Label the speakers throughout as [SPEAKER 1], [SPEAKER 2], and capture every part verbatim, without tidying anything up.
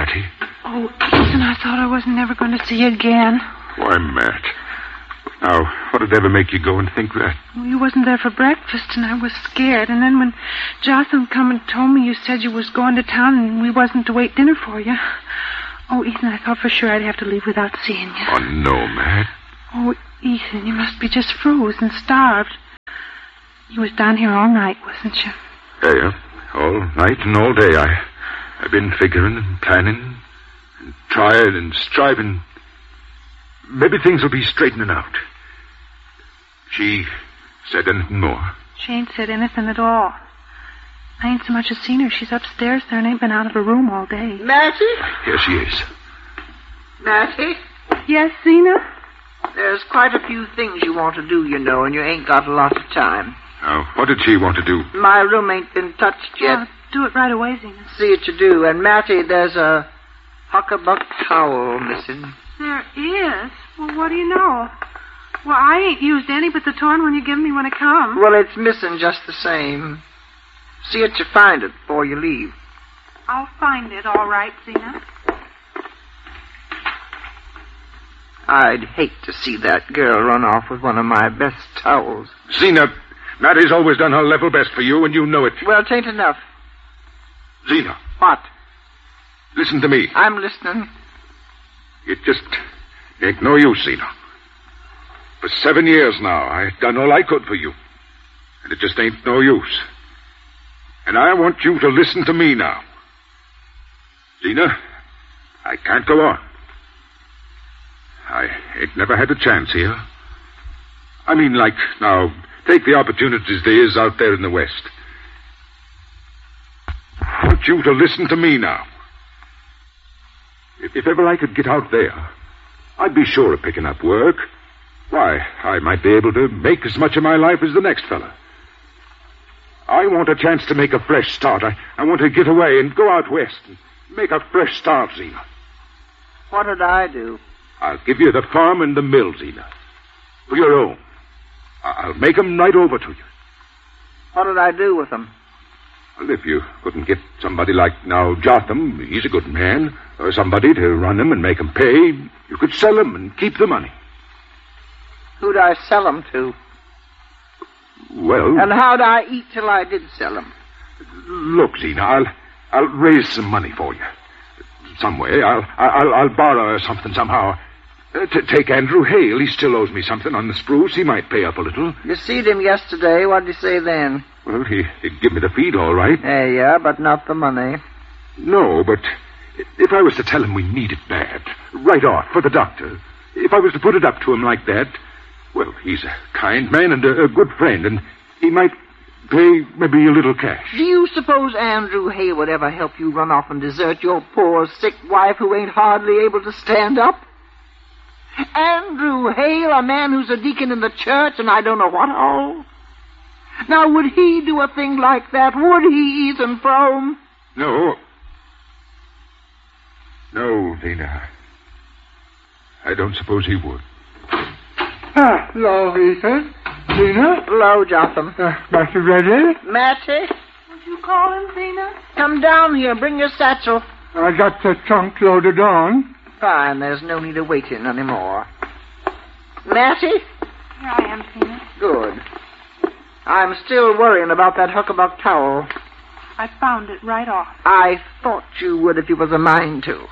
[SPEAKER 1] Mattie?
[SPEAKER 2] Oh, Ethan, I thought I wasn't ever going to see you again.
[SPEAKER 1] Why, Matt? Now, what did ever make you go and think that?
[SPEAKER 2] Well, you wasn't there for breakfast, and I was scared. And then when Jotham come and told me you said you was going to town and we wasn't to wait dinner for you. Oh, Ethan, I thought for sure I'd have to leave without seeing you.
[SPEAKER 1] Oh, no, Matt.
[SPEAKER 2] Oh, Ethan, you must be just froze and starved. You was down here all night, wasn't you?
[SPEAKER 1] Yeah, all night and all day. I, I've been figuring and planning and trying and striving. Maybe things will be straightening out. She said anything more?
[SPEAKER 2] She ain't said anything at all. I ain't so much as seen her. She's upstairs there and ain't been out of her room all day.
[SPEAKER 3] Mattie?
[SPEAKER 1] Here she is.
[SPEAKER 3] Mattie?
[SPEAKER 2] Yes, Zena?
[SPEAKER 3] There's quite a few things you want to do, you know, and you ain't got a lot of time.
[SPEAKER 1] Now, what did she want to do?
[SPEAKER 3] My room ain't been touched yet.
[SPEAKER 2] Oh, do it right away, Zena.
[SPEAKER 3] See what you do. And, Mattie, there's a huckabuck towel missing.
[SPEAKER 2] There is? Well, what do you know? Well, I ain't used any but the torn one you give me when I come.
[SPEAKER 3] Well, it's missing just the same. See that you find it before you leave.
[SPEAKER 2] I'll find it, all right, Zena.
[SPEAKER 3] I'd hate to see that girl run off with one of my best towels.
[SPEAKER 1] Zena, Mattie's always done her level best for you, and you know it.
[SPEAKER 3] Well, it ain't enough.
[SPEAKER 1] Zena.
[SPEAKER 3] What?
[SPEAKER 1] Listen to me.
[SPEAKER 3] I'm listening.
[SPEAKER 1] It just ain't no use, Zena. For seven years now, I've done all I could for you. And it just ain't no use. And I want you to listen to me now. Zena, I can't go on. I ain't never had a chance here. I mean, like, now, take the opportunities there is out there in the West. I want you to listen to me now. If, if ever I could get out there, I'd be sure of picking up work. Why, I might be able to make as much of my life as the next fella. I want a chance to make a fresh start. I, I want to get away and go out west and make a fresh start, Zena.
[SPEAKER 3] What did I do?
[SPEAKER 1] I'll give you the farm and the mill, Zena. For your own. I'll make 'em right over to you.
[SPEAKER 3] What did I do with them?
[SPEAKER 1] Well, if you couldn't get somebody like now Jotham, he's a good man, or somebody to run 'em and make 'em pay, you could sell 'em and keep the money.
[SPEAKER 3] Who'd I sell 'em to?
[SPEAKER 1] Well...
[SPEAKER 3] And how'd I eat till I did sell 'em?
[SPEAKER 1] Look, Zena, I'll, I'll raise some money for you. Some way. I'll, I'll, I'll borrow something somehow. Uh, to take Andrew Hale. He still owes me something on the spruce. He might pay up a little.
[SPEAKER 3] You seed him yesterday. What did he say then?
[SPEAKER 1] Well, he, he'd give me the feed, all right.
[SPEAKER 3] Yeah, yeah, but not the money.
[SPEAKER 1] No, but if I was to tell him we need it bad, right off, for the doctor, if I was to put it up to him like that, well, he's a kind man and a, a good friend, and he might pay maybe a little cash.
[SPEAKER 3] Do you suppose Andrew Hale would ever help you run off and desert your poor, sick wife who ain't hardly able to stand up? Andrew Hale, a man who's a deacon in the church and I don't know what all? Now, would he do a thing like that? Would he, Ethan Frome?
[SPEAKER 1] No. No, Zena. I don't suppose he would.
[SPEAKER 4] Ah, hello, Ethan. Zena?
[SPEAKER 3] Hello, Jotham.
[SPEAKER 4] Uh, Mattie ready?
[SPEAKER 3] Mattie?
[SPEAKER 2] Would you call him, Zena?
[SPEAKER 3] Come down here. Bring your satchel.
[SPEAKER 4] I got the trunk loaded on.
[SPEAKER 3] Fine. There's no need of waiting anymore. Mattie?
[SPEAKER 2] Here I am, Zena.
[SPEAKER 3] Good. I'm still worrying about that huckabuck towel.
[SPEAKER 2] I found it right off.
[SPEAKER 3] I thought you would if you was a mind to.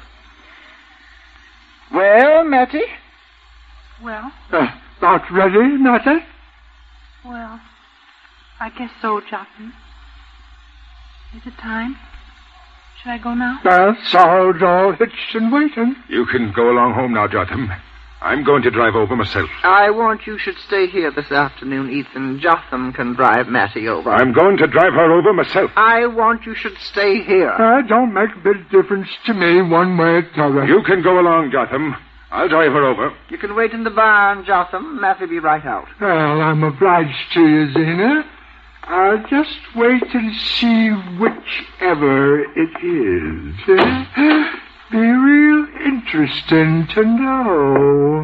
[SPEAKER 3] Well, Mattie?
[SPEAKER 2] Well?
[SPEAKER 4] Uh, about ready, Mattie?
[SPEAKER 2] Well, I guess so, Jotham. Is it time? Should I go now?
[SPEAKER 4] That's all, all hitched and waiting.
[SPEAKER 1] You can go along home now, Jotham. I'm going to drive over myself.
[SPEAKER 3] I want you should stay here this afternoon, Ethan. Jotham can drive Mattie over.
[SPEAKER 1] I'm going to drive her over myself.
[SPEAKER 3] I want you should stay here.
[SPEAKER 4] Uh, don't make a bit of difference to me one way or the other.
[SPEAKER 1] You can go along, Jotham. I'll drive her over.
[SPEAKER 3] You can wait in the barn, Jotham. Mattie be right out.
[SPEAKER 4] Well, I'm obliged to you, Zena. I'll just wait and see whichever it is. Uh, be real interesting to know.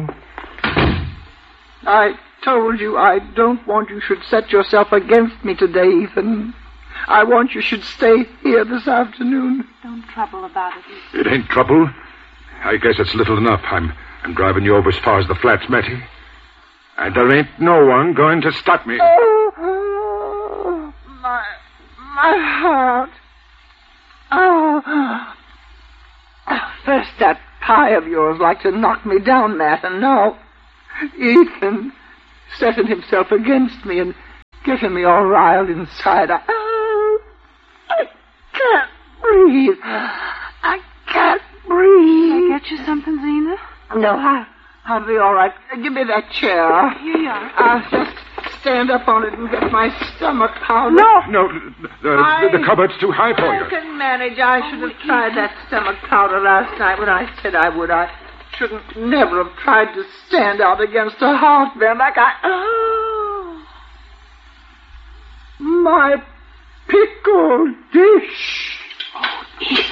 [SPEAKER 3] I told you I don't want you should set yourself against me today, Ethan. I want you should stay here this afternoon.
[SPEAKER 2] Don't trouble about it, Ethan.
[SPEAKER 1] It ain't trouble. I guess it's little enough. I'm, I'm driving you over as far as the flats, Matty. And there ain't no one going to stop me.
[SPEAKER 3] Oh, my, my heart. Oh. First that pie of yours like to knock me down, Matt, and now Ethan setting himself against me and getting me all riled inside. I, oh, I can't breathe. I can't breathe.
[SPEAKER 2] Can I get you something, Zena?
[SPEAKER 3] No, I, I'll be all right. Give me that chair.
[SPEAKER 2] Here you are.
[SPEAKER 3] I'll just stand up on it and get my stomach pounded.
[SPEAKER 2] No!
[SPEAKER 1] No, the,
[SPEAKER 3] I-
[SPEAKER 1] the, the cupboard's too high for
[SPEAKER 3] I
[SPEAKER 1] you.
[SPEAKER 3] can manage. I should have tried that stomach powder last night when I said I would. I shouldn't never have tried to stand out against a heartburn like I... Oh, my pickle dish.
[SPEAKER 2] Oh, Ethan.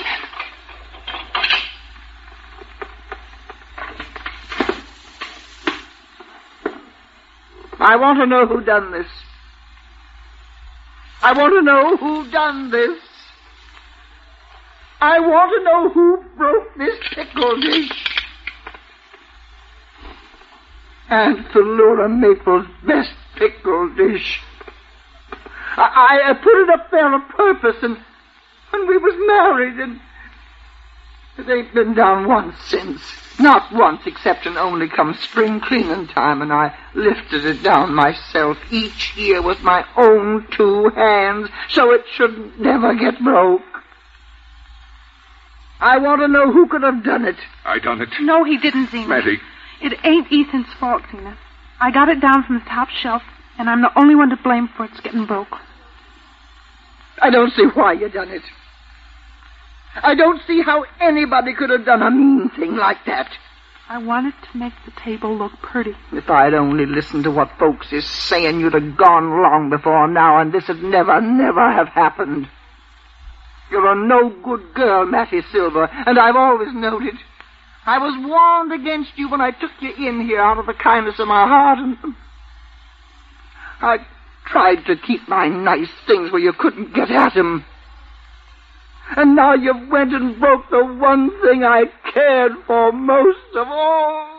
[SPEAKER 3] I want to know who done this. I want to know who done this. I want to know who broke this pickle dish. Aunt Philura Maple's best pickle dish. I, I put it up there on purpose, and when we was married, and it ain't been down once since. Not once, except and only come spring cleaning time, and I lifted it down myself each year with my own two hands, so it should never get broke. I want to know who could have done it.
[SPEAKER 1] I done it.
[SPEAKER 2] No, he didn't, Zena.
[SPEAKER 1] Matty.
[SPEAKER 2] It ain't Ethan's fault, Zena. I got it down from the top shelf, and I'm the only one to blame for its getting broke.
[SPEAKER 3] I don't see why you done it. I don't see how anybody could have done a mean thing like that.
[SPEAKER 2] I wanted to make the table look pretty.
[SPEAKER 3] If I'd only listened to what folks is saying, you'd have gone long before now, and this would never, never have happened. You're a no-good girl, Mattie Silver, and I've always known it. I was warned against you when I took you in here out of the kindness of my heart, and I tried to keep my nice things where you couldn't get at them. And now you've went and broke the one thing I cared for most of all.